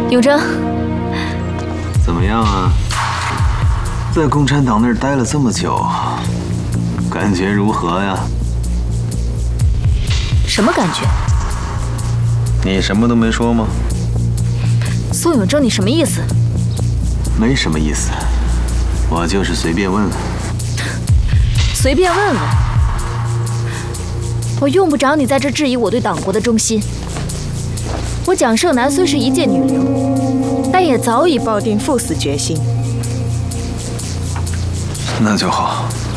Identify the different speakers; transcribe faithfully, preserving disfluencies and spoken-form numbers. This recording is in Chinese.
Speaker 1: 永贞，
Speaker 2: 怎么样啊？在共产党那儿待了这么久，感觉如何呀？
Speaker 1: 什么感觉？
Speaker 2: 你什么都没说吗？
Speaker 1: 苏永贞，你什么意思？
Speaker 2: 没什么意思，我就是随便问问。
Speaker 1: 随便问问？我用不着你在这质疑我对党国的忠心。我蒋胜男虽是一介女流，但也早已抱定赴死决心。
Speaker 2: 那就好。